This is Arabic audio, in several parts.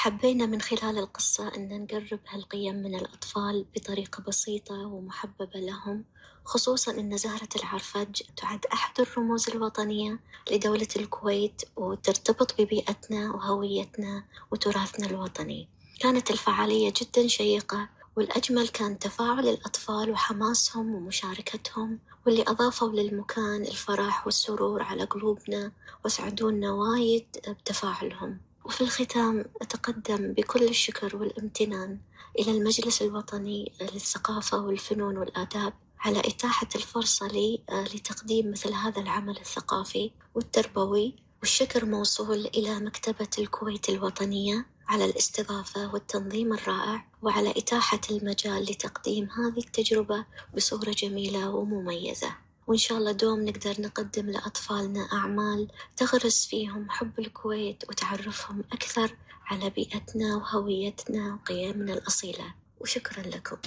حبينا من خلال القصة أن نقرب هالقيم من الأطفال بطريقة بسيطة ومحببة لهم، خصوصا أن زهرة العرفج تعد أحد الرموز الوطنية لدولة الكويت وترتبط ببيئتنا وهويتنا وتراثنا الوطني. كانت الفعالية جدا شيقة، والأجمل كان تفاعل الأطفال وحماسهم ومشاركتهم، واللي أضافوا للمكان الفرح والسرور على قلوبنا وسعدونا وايد بتفاعلهم. وفي الختام أتقدم بكل الشكر والامتنان إلى المجلس الوطني للثقافة والفنون والآداب على إتاحة الفرصة لي لتقديم مثل هذا العمل الثقافي والتربوي، والشكر موصول إلى مكتبة الكويت الوطنية على الاستضافة والتنظيم الرائع، وعلى إتاحة المجال لتقديم هذه التجربة بصورة جميلة ومميزة. وإن شاء الله دوم نقدر نقدم لأطفالنا أعمال تغرس فيهم حب الكويت وتعرفهم أكثر على بيئتنا وهويتنا وقيمنا الأصيلة. وشكرا لكم.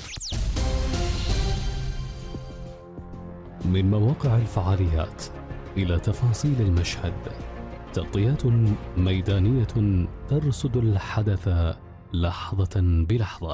من مواقع الفعاليات إلى تفاصيل المشهد، تغطيات ميدانية ترصد الحدث لحظة بلحظة.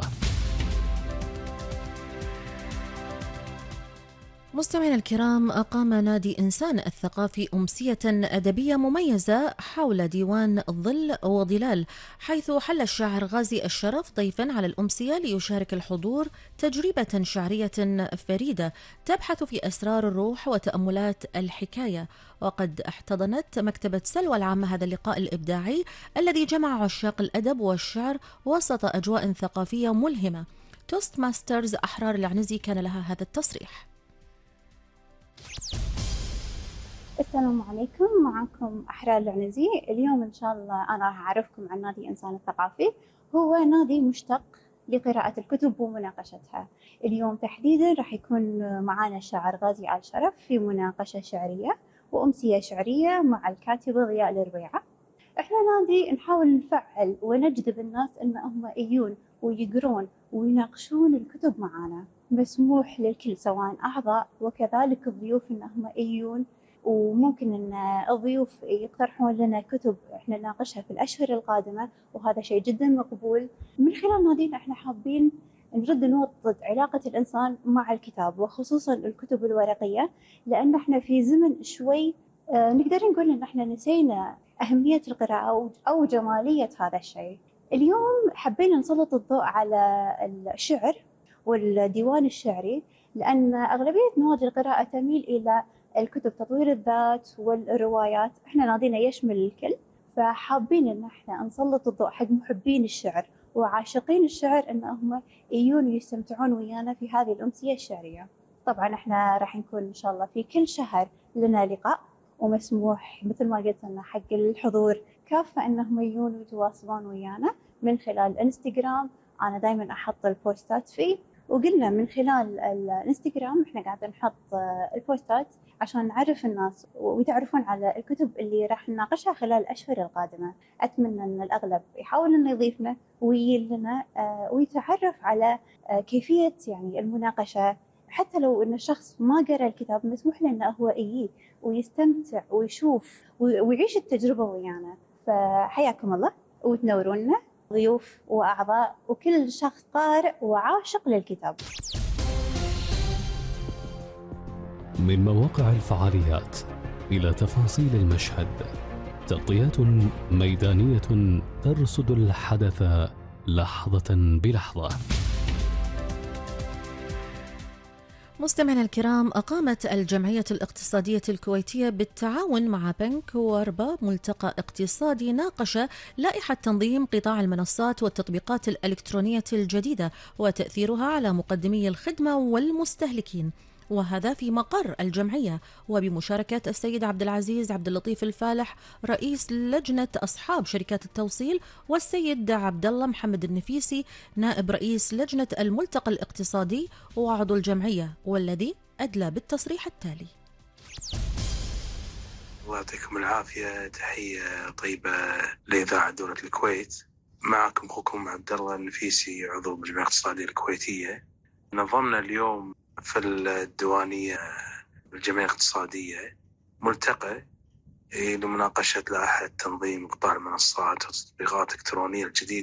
مستمعينا الكرام، أقام نادي إنسان الثقافي أمسية أدبية مميزة حول ديوان ظل وظلال، حيث حل الشاعر غازي الشرف ضيفا على الأمسية ليشارك الحضور تجربة شعرية فريدة تبحث في أسرار الروح وتأملات الحكاية. وقد احتضنت مكتبة سلوى العامة هذا اللقاء الإبداعي الذي جمع عشاق الأدب والشعر وسط أجواء ثقافية ملهمة. توست ماسترز أحرار العنزي كان لها هذا التصريح. السلام عليكم، معكم أحرار العنزي. اليوم إن شاء الله أنا راح أعرفكم عن نادي إنسان الثقافي. هو نادي مشتق لقراءة الكتب ومناقشتها. اليوم تحديدا راح يكون معنا الشاعر غازي آل شرف في مناقشة شعرية وأمسية شعرية مع الكاتبة ضياء الربيعة. إحنا نادي نحاول نفعل ونجذب الناس إن هم يجون ويقرون ويناقشون الكتب معنا. مسموح للكل سواء أعضاء وكذلك الضيوف إنهم يجون، وممكن إن الضيوف يقترحون لنا كتب إحنا نناقشها في الأشهر القادمة، وهذا شيء جدا مقبول. من خلال نادينا إحنا حابين نرد نوطد علاقة الإنسان مع الكتاب وخصوصا الكتب الورقية، لأن إحنا في زمن شوي نقدر نقول إن إحنا نسينا أهمية القراءة أو جمالية هذا الشيء. اليوم حبينا نسلط الضوء على الشعر والديوان الشعري، لأن أغلبية نوادي القراءة تميل إلى الكتب تطوير الذات والروايات. إحنا نادينا يشمل الكل، فحابين إن إحنا نسلط الضوء حق محبين الشعر وعاشقين الشعر إنهم يجون ويستمتعون ويانا في هذه الأمسية الشعرية. طبعا إحنا راح نكون إن شاء الله في كل شهر لنا لقاء، ومسموح مثل ما قلت لنا حق الحضور كافة إنهم يجون ويتواصلون ويانا من خلال الانستغرام. أنا دايما أحط البوستات فيه، وقلنا من خلال الانستغرام إحنا قاعدين نحط البوستات عشان نعرف الناس ويتعرفون على الكتب اللي راح نناقشها خلال الأشهر القادمة. أتمنى أن الأغلب يحاول إنه يضيفنا ويلنا ويتعرف على كيفية يعني المناقشة. حتى لو إن الشخص ما قرأ الكتاب مسموح له إنه هو يجي ويستمتع ويشوف ويعيش التجربة ويانا. فحياكم الله وتنورونا ضيوف وأعضاء وكل شخص قارئ وعاشق للكتاب. من مواقع الفعاليات إلى تفاصيل المشهد، تغطيات ميدانية ترصد الحدث لحظة بلحظة. مستمعينا الكرام، أقامت الجمعية الاقتصادية الكويتية بالتعاون مع بنك واربا ملتقى اقتصادي ناقش لائحة تنظيم قطاع المنصات والتطبيقات الإلكترونية الجديدة وتأثيرها على مقدمي الخدمة والمستهلكين، وهذا في مقر الجمعية وبمشاركة السيد عبد العزيز عبد اللطيف الفالح رئيس لجنة أصحاب شركات التوصيل، والسيد عبد الله محمد النفيسي نائب رئيس لجنة الملتقى الاقتصادي وعضو الجمعية، والذي أدلى بالتصريح التالي. الله يعطيكم العافية. تحية طيبة لإذاعة دولة الكويت. معكم أخوكم عبد الله النفيسي عضو الجمعية الاقتصادية الكويتية. نظمنا اليوم في الديوانية الجمعية الاقتصادية ملتقى لمناقشة لائحة تنظيم قطاع المنصات والتطبيقات الإلكترونية الجديدة